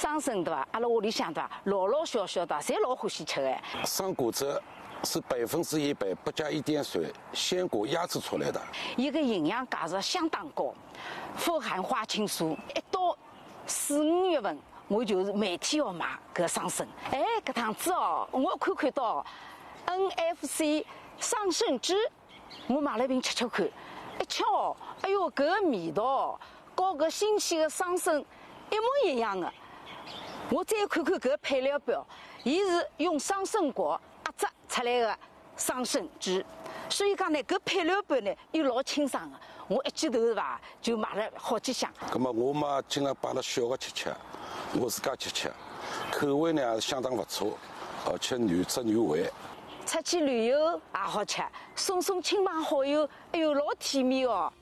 桑葚对伐？阿拉屋里向对伐？老老小小的，侪老欢喜吃的。 桑果汁是100%不加一点水鲜果压制出来的， 伊个营养价值相当高，富含花青素。一到4、5月份，我就是每天要买搿桑葚。哎，搿趟子哦，我看到 NFC 桑葚汁，我买了一瓶吃吃看。一吃哦，哎哟，搿个味道和搿新鲜的桑葚一模一样的。我再看看搿个配料表，伊是用桑葚果压榨出来的桑葚汁，所以讲呢，搿配料表呢又老清爽的。我一记头是伐，就买了好几箱。 葛末我嘛尽量摆了小个吃，我自家吃，口味呢也是相当不错，而且原汁原味。 出去旅游也好吃，送亲朋好友，哎哟，老体面哦。